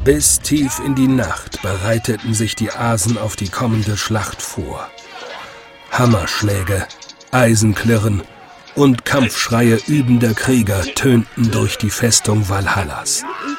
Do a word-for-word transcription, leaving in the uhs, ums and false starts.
Bis tief in die Nacht bereiteten sich die Asen auf die kommende Schlacht vor. Hammerschläge, Eisenklirren und Kampfschreie übender Krieger tönten durch die Festung Valhallas.